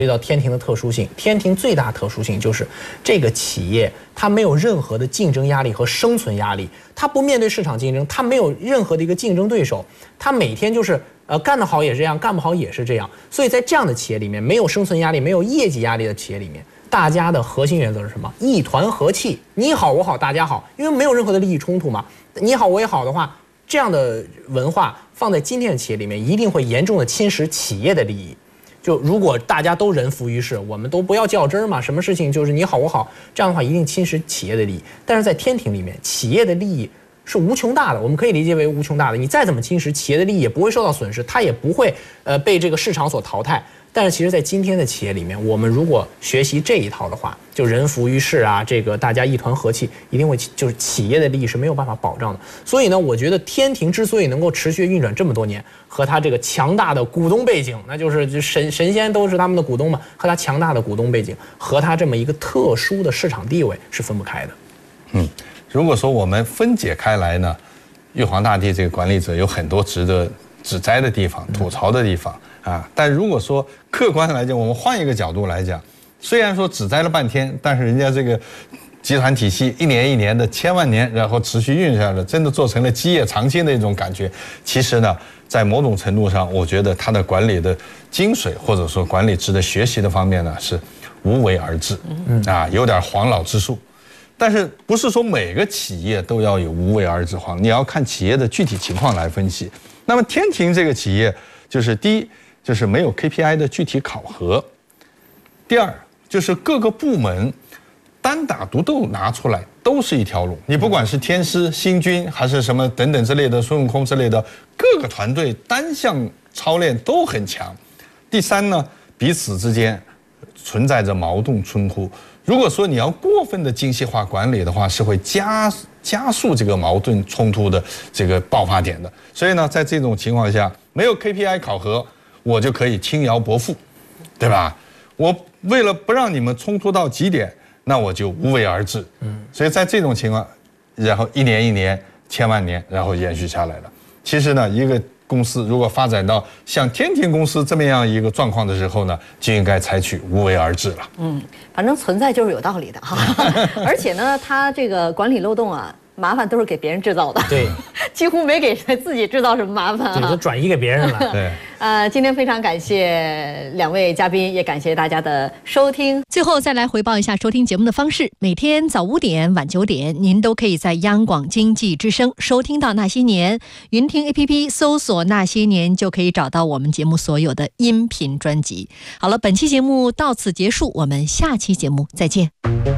遇到天庭的特殊性，天庭最大特殊性就是这个企业它没有任何的竞争压力和生存压力，它不面对市场竞争，它没有任何的一个竞争对手，它每天就是干得好也是这样，干不好也是这样。所以在这样的企业里面，没有生存压力、没有业绩压力的企业里面，大家的核心原则是什么？一团和气，你好我好大家好，因为没有任何的利益冲突嘛。你好我也好的话，这样的文化放在今天的企业里面，一定会严重的侵蚀企业的利益。就如果大家都人浮于事，我们都不要较真儿嘛，什么事情就是你好我好，这样的话一定侵蚀企业的利益。但是在天庭里面，企业的利益是无穷大的，我们可以理解为无穷大的。你再怎么侵蚀，企业的利益也不会受到损失，它也不会被这个市场所淘汰。但是其实，在今天的企业里面，我们如果学习这一套的话，就人浮于事啊，这个大家一团和气，一定会就是企业的利益是没有办法保障的。所以呢，我觉得天庭之所以能够持续运转这么多年，和它这个强大的股东背景，那就是神仙都是他们的股东嘛，和它强大的股东背景，和它这么一个特殊的市场地位是分不开的。 如果说我们分解开来呢，玉皇大帝这个管理者有很多值得指摘的地方、吐槽的地方。但如果说客观来讲，我们换一个角度来讲，虽然说指摘了半天，但是人家这个集团体系一年一年的千万年，然后持续运下来，真的做成了基业长青的一种感觉。其实呢，在某种程度上，我觉得它的管理的精髓，或者说管理值得学习的方面呢，是无为而治，有点黄老之术。但是不是说每个企业都要有无为而治你要看企业的具体情况来分析。那么天庭这个企业，就是第一，就是没有 KPI 的具体考核；第二，就是各个部门单打独斗拿出来都是一条龙。你不管是天师、星君还是什么等等之类的孙悟空之类的，各个团队单项操练都很强。第三呢，彼此之间存在着矛盾冲突。如果说你要过分的精细化管理的话，是会加速这个矛盾冲突的这个爆发点的。所以呢，在这种情况下，没有 KPI 考核，我就可以轻徭薄赋，对吧？我为了不让你们冲突到极点，那我就无为而治。所以在这种情况，然后一年一年、千万年，然后延续下来了。其实呢，一个公司如果发展到像天庭公司这么样一个状况的时候呢，就应该采取无为而治了。 反正存在就是有道理的哈。而且呢，它这个管理漏洞啊，麻烦都是给别人制造的， 对， 几乎没给自己制造什么麻烦对，就转移给别人了。 对。 今天非常感谢两位嘉宾，也感谢大家的收听。 最后再来回报一下收听节目的方式：每天早5点、晚9点，您都可以在央广经济之声收听到《那些年》，云听 APP 搜索《那些年》就可以找到我们节目所有的音频专辑。好了，本期节目到此结束，我们下期节目再见。